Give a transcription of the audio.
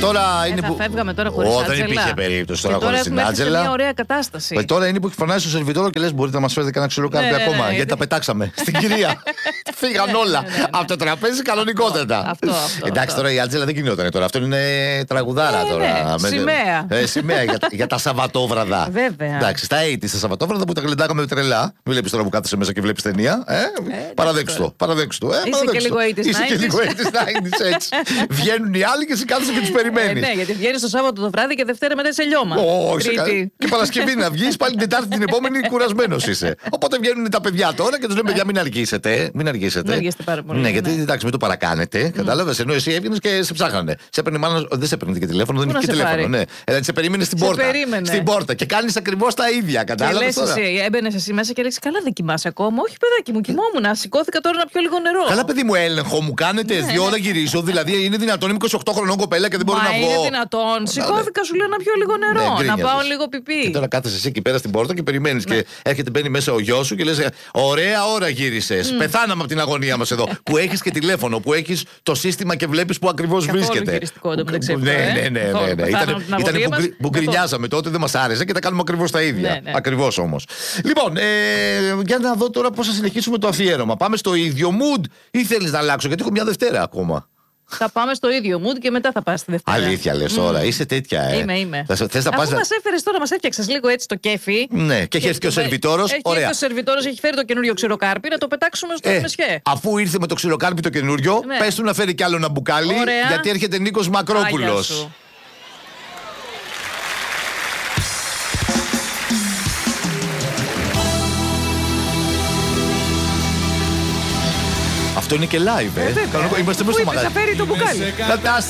τώρα είναι θα που. φεύγαμε τώρα χωρίς Άτζελα. Δεν υπήρχε περίπτωση τώρα χωρίς την Άτζελα. Είναι μια ωραία κατάσταση. Τώρα είναι που φωνάζει στο σερβιτόρο και λες: μπορείτε να μας φέρετε κανένα ξυλοκάρπι ακόμα. Γιατί τα πετάξαμε στην κυρία. Φύγαν όλα. Από το τραπέζι κανονικότατα. Αυτό. Εντάξει, τώρα η Άτζελα δεν κινιόταν τώρα. Αυτό είναι τραγουδάρα τώρα. Σημαία. Σημαία για τα Σαββατόβραδα. Βέβαια. Εντάξει, στα 80's τα Σαββατόβραδα που τα γλεντάγαμε τρελά. Μην βλέπει τώρα που κάθεσαι μέσα και βλέπει ταινία. Παραδέξου το. Είσαι και λίγο 80's. Είσαι και λίγο 80's, έτσι. Βγαίνουν οι άλλοι και εσύ κάθεσαι και του περιμένει. Ναι, γιατί βγαίνει το Σάββατο το βράδυ και Δευτέρα μετά σε λιώμα. Και Παρασκευή να βγει, πάλι την Τετάρτη την επόμενη κουρασμένο είσαι. Οπότε βγαίνουν τα παιδιά τώρα και του λέμε: παιδιά, μην αργήσετε. Μην αργήσετε πάρα πολύ. Ναι, γιατί εντάξει, μην το παρακάνετε. Κατάλαβε. Ενώ εσύ έβγαινε και σε ψάχνανε. Σε έπαιρνε μάλλον. Δεν σε έπαιρνε και τηλέφωνο, δεν είχε και τηλέφωνο. Ναι. Σε περίμενε στην πόρτα. Στην πόρτα και κάνει ακριβώ τα ίδια. Κατάλαβε. Έμπαινε εσύ μέσα και λέει: καλά, δεν κοιμάσαι ακόμα. Όχι, παιδάκι μου, κοιμόμουν. Σηκώθηκα τώρα να πιω λίγο νερό. Καλά, παιδί μου, έλεγχο μου κάνετε. 2 ώρα γυρίζω. Δηλαδή είναι δυνατόν, είμαι 28 χρονών κοπέλα και δεν μπορώ να βγω. Είναι δυνατόν. Σηκώθηκα, σου λέω να πιω λίγο νερό. Να πάω λίγο πιπί. Και τώρα κάθεσαι εσύ εκεί πέρα στην πόρτα και περιμένει και έρχεται, μπαίνει μέσα ο γιο σου και λε: ωραία ώρα γύρισε. Πεθάναμε από την αγωνία μα εδώ. Που έχει και τηλέφωνο, που έχει το σύστημα και βλέπει που ακριβώ βρίσκεται. Ναι. Ήταν που γκρινιάζαμε τότε, δεν μα άρεσε και τα κάνουμε ακριβώ τα ίδια. Ακριβώ όμω. Λοιπόν, για να δω τώρα πώς θα συνεχίσουμε το αφιέρωμα. Πάμε στο ίδιο mood ή θέλεις να αλλάξω, γιατί έχω μια Δευτέρα ακόμα. Θα πάμε στο ίδιο mood και μετά θα πας στη Δευτέρα. Αλήθεια λες τώρα, είσαι τέτοια. Είμαι. Θες να πας. Αφού μας έφερες τώρα, μας έφτιαξες λίγο έτσι το κέφι. Ναι, και έχει έρθει και ο σερβιτόρος. Έχει έρθει ο σερβιτόρος, έχει φέρει το καινούριο ξηροκάρπι, να το πετάξουμε στο μεσιέ. Αφού ήρθε με το ξηροκάρπι το καινούριο, πες του να φέρει κι άλλο ένα μπουκάλι, γιατί έρχεται Νίκος Μακρόπουλος. Αυτό είναι και live, Είμαστε μέσα στο μαγαζί. Θα φέρει το μπουκάλι.